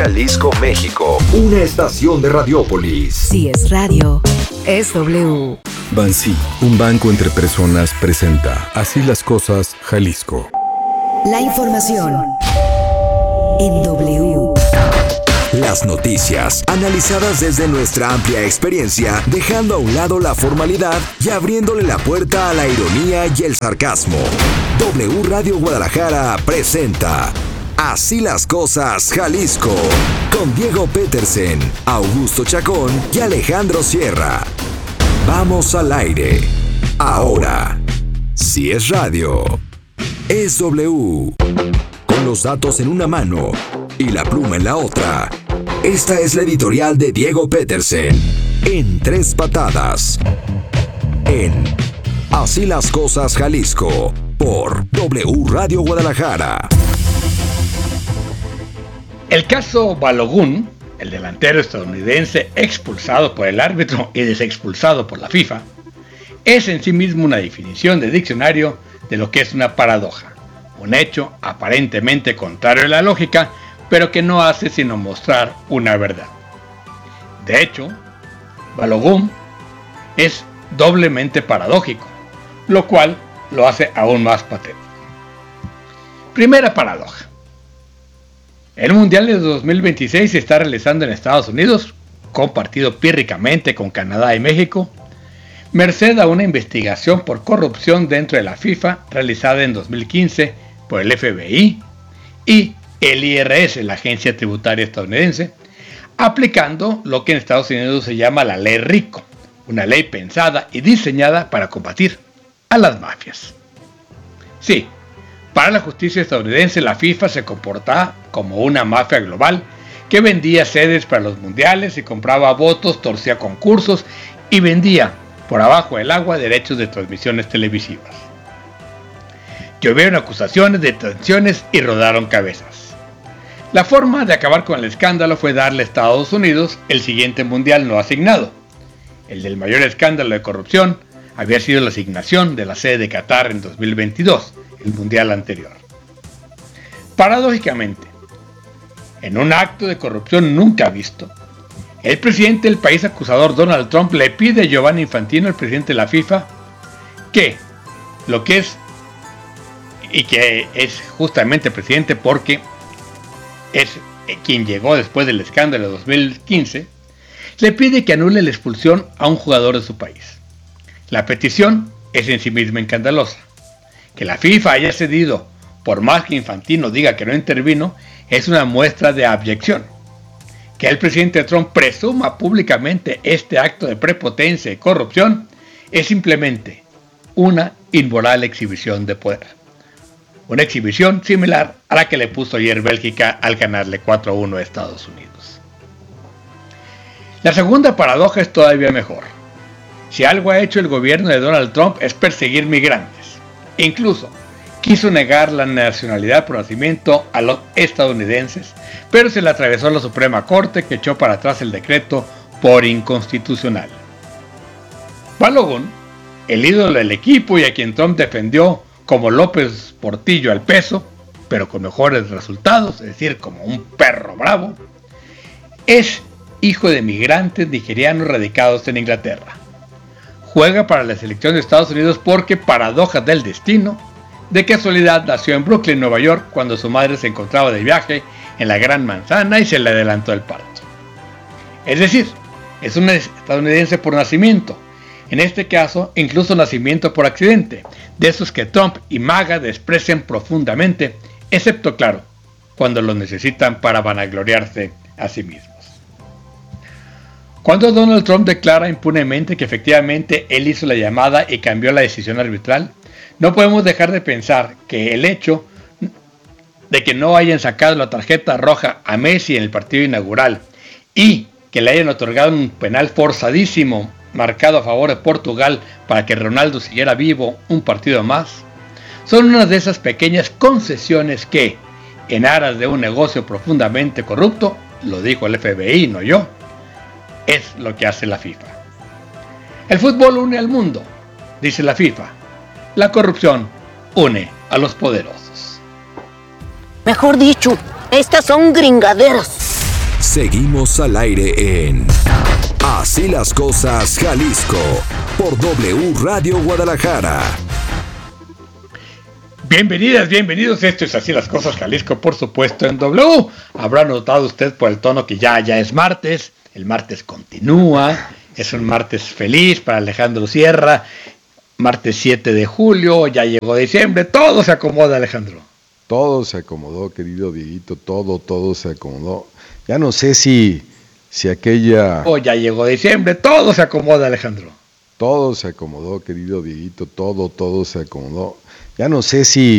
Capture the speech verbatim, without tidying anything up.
Jalisco, México. Una estación de Radiópolis. Si es radio, es W. Bansi, un banco entre personas, presenta Así las cosas, Jalisco. La información en W. Las noticias, analizadas desde nuestra amplia experiencia, dejando a un lado la formalidad y abriéndole la puerta a la ironía y el sarcasmo. W Radio Guadalajara presenta Así las cosas, Jalisco, con Diego Petersen, Augusto Chacón y Alejandro Sierra. Vamos al aire. Ahora, si es radio, es W. Con los datos en una mano y la pluma en la otra. Esta es la editorial de Diego Petersen, en tres patadas. En Así las cosas, Jalisco, por W Radio Guadalajara. El caso Balogun, el delantero estadounidense expulsado por el árbitro y desexpulsado por la FIFA, es en sí mismo una definición de diccionario de lo que es una paradoja, un hecho aparentemente contrario a la lógica, pero que no hace sino mostrar una verdad. De hecho, Balogun es doblemente paradójico, lo cual lo hace aún más patético. Primera paradoja. El Mundial de dos mil veintiséis se está realizando en Estados Unidos, compartido pírricamente con Canadá y México, merced a una investigación por corrupción dentro de la FIFA realizada en dos mil quince por el F B I y el I R S, la agencia tributaria estadounidense, aplicando lo que en Estados Unidos se llama la Ley Rico, una ley pensada y diseñada para combatir a las mafias. Sí, para la justicia estadounidense la FIFA se comportaba como una mafia global que vendía sedes para los mundiales y compraba votos, torcía concursos y vendía por abajo del agua derechos de transmisiones televisivas. Llovieron acusaciones, detenciones y rodaron cabezas. La forma de acabar con el escándalo fue darle a Estados Unidos el siguiente mundial no asignado. El del mayor escándalo de corrupción había sido la asignación de la sede de Qatar en dos mil veintidós, el mundial anterior. Paradójicamente, en un acto de corrupción nunca visto, el presidente del país acusador Donald Trump le pide a Giovanni Infantino, el presidente de la FIFA, que lo que es, y que es justamente presidente porque es quien llegó después del escándalo de dos mil quince, le pide que anule la expulsión a un jugador de su país. La petición es en sí misma escandalosa. Que la FIFA haya cedido, por más que Infantino diga que no intervino, es una muestra de abyección. Que el presidente Trump presuma públicamente este acto de prepotencia y corrupción es simplemente una inmoral exhibición de poder. Una exhibición similar a la que le puso ayer Bélgica al ganarle cuatro a uno a Estados Unidos. La segunda paradoja es todavía mejor. Si algo ha hecho el gobierno de Donald Trump es perseguir migrantes. Incluso quiso negar la nacionalidad por nacimiento a los estadounidenses, pero se le atravesó a la Suprema Corte, que echó para atrás el decreto por inconstitucional. Balogun, el ídolo del equipo y a quien Trump defendió como López Portillo al peso, pero con mejores resultados, es decir, como un perro bravo, es hijo de migrantes nigerianos radicados en Inglaterra. Juega para la selección de Estados Unidos porque, paradojas del destino, de casualidad nació en Brooklyn, Nueva York, cuando su madre se encontraba de viaje en la Gran Manzana y se le adelantó el parto. Es decir, es un estadounidense por nacimiento, en este caso incluso nacimiento por accidente, de esos que Trump y MAGA desprecian profundamente, excepto, claro, cuando los necesitan para vanagloriarse a sí mismos. Cuando Donald Trump declara impunemente que efectivamente él hizo la llamada y cambió la decisión arbitral, no podemos dejar de pensar que el hecho de que no hayan sacado la tarjeta roja a Messi en el partido inaugural y que le hayan otorgado un penal forzadísimo marcado a favor de Portugal para que Ronaldo siguiera vivo un partido más, son unas de esas pequeñas concesiones que, en aras de un negocio profundamente corrupto, lo dijo el F B I, no yo, es lo que hace la FIFA. El fútbol une al mundo, dice la FIFA. La corrupción une a los poderosos. Mejor dicho, estas son gringaderas. Seguimos al aire en Así las Cosas Jalisco por W Radio Guadalajara. Bienvenidas, bienvenidos. Esto es Así las Cosas Jalisco, por supuesto, en W. Habrá notado usted por el tono que ya, ya es martes. El martes continúa. Es un martes feliz para Alejandro Sierra. Martes siete de julio, ya llegó diciembre. Todo se acomoda, Alejandro. Todo se acomodó, querido Dieguito. Todo, todo se acomodó. Ya no sé si, si aquella... Oh, ya llegó diciembre. Todo se acomoda, Alejandro. Todo se acomodó, querido Dieguito. Todo, todo se acomodó. Ya no sé si